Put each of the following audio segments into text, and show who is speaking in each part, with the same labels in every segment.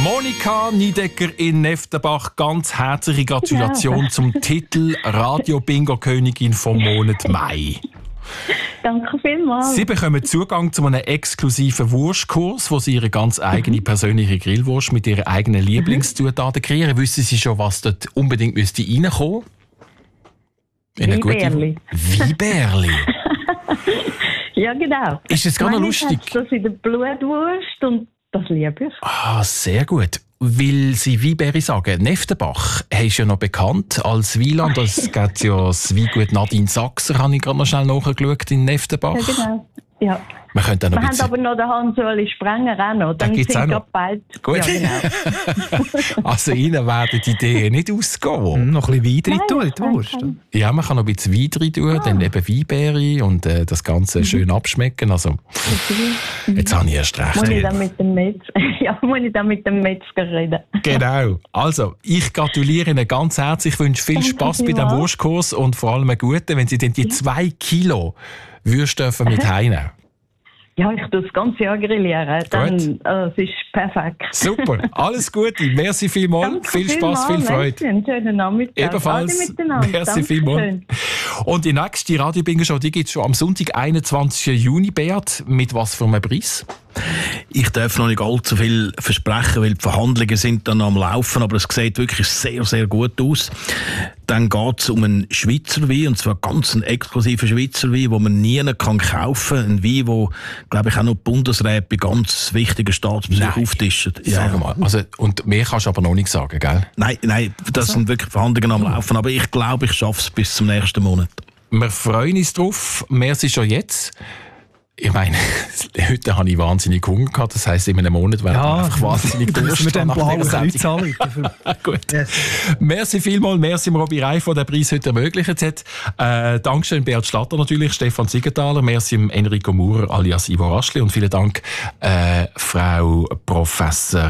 Speaker 1: Monika Niedecker in Neftenbach, ganz herzliche Gratulation zum Titel Radio-Bingo-Königin vom Monat Mai.
Speaker 2: Danke vielmals.
Speaker 1: Sie bekommen Zugang zu einem exklusiven Wurstkurs, wo Sie Ihre ganz eigene persönliche Grillwurst mit Ihren eigenen Lieblingszutaten kreieren. Wissen Sie schon, was dort unbedingt reinkommen müsste?
Speaker 2: Wieberli.
Speaker 1: Wieberli?
Speaker 2: Ja, genau.
Speaker 1: Ist es gar noch lustig?
Speaker 2: Das in der Blutwurst und das liebe ich.
Speaker 1: Ah, sehr gut. Weil Sie Wieberli sagen, Neftenbach ist ja noch bekannt als Wieland. Es gibt ja das Weingut Nadine Sachser, habe ich gerade noch schnell nachgeschaut, in Neftenbach.
Speaker 2: Ja, genau. Ja.
Speaker 1: Wir haben
Speaker 2: aber noch den Hans-Ueli Sprenger auch noch. Dann
Speaker 1: gibt's
Speaker 2: sind
Speaker 1: auch noch.
Speaker 2: bald.
Speaker 1: Gut.
Speaker 2: Ja, genau.
Speaker 1: Also Ihnen werden die Ideen nicht ausgehen.
Speaker 3: Noch ein bisschen Wein drin tun in die Wurst.
Speaker 1: Ja, man kann noch ein bisschen Wein drin tun, dann eben Weinbeere und das Ganze schön abschmecken. Also, jetzt habe ich erst recht.
Speaker 2: Muss ich dann mit dem Metzger reden?
Speaker 1: Genau. Also, ich gratuliere Ihnen ganz herzlich. Ich wünsche viel Spass bei dem Wurstkurs und vor allem einen guten, wenn Sie dann die 2 Kilo Würste dürfen mit heimnehmen.
Speaker 2: Ja, ich tue das ganze Jahr grillieren. Dann, es ist perfekt.
Speaker 1: Super, alles Gute. Merci vielmals.
Speaker 2: Danke
Speaker 1: Viel Spass, viel Freude.
Speaker 2: Einen schönen Nachmittag.
Speaker 1: Ebenfalls. Merci vielmals. Und die nächste Radio-Bingo-Show gibt es schon am Sonntag, 21. Juni, Beat. Mit was für einem Preis?
Speaker 4: Ich darf noch nicht allzu viel versprechen, weil die Verhandlungen sind dann am Laufen, aber es sieht wirklich sehr, sehr gut aus. Dann geht es um einen Schweizer Wein, und zwar ganz einen exklusiven Schweizer Wein, den man nie kaufen kann. Ein Wein, wo, glaube ich, auch noch die Bundesräte bei ganz wichtigen Staatsbesuchen auftischen.
Speaker 1: Ja. Sag mal. Also, und mehr kannst du aber noch nicht sagen, gell?
Speaker 4: Nein, das sind wirklich Verhandlungen am Laufen, aber ich glaube, ich schaffe es bis zum nächsten Monat.
Speaker 1: Wir freuen uns drauf. Merci schon jetzt. Ich meine, heute habe ich wahnsinnig Hunger gehabt. Das heisst, in einem Monat werden wir einfach wahnsinnig Durst.
Speaker 3: Mit dem blauen Kreuz anrufen.
Speaker 1: Gut. Yes. Merci vielmals. Merci Robi Reif, der den Preis heute ermöglicht hat. Dankeschön Beat Schlatter natürlich, Stefan Siegenthaler. Merci Enrico Maurer alias Ivo Raschli. Und vielen Dank, Frau Professor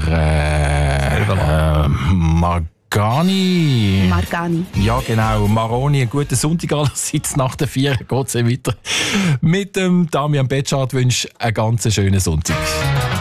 Speaker 1: Margani. Ja, genau. Maroni, einen guten Sonntag allerseits. Nach der 4 geht es weiter. Mit dem Damian Betschart wünsche ich einen ganz schönen Sonntag.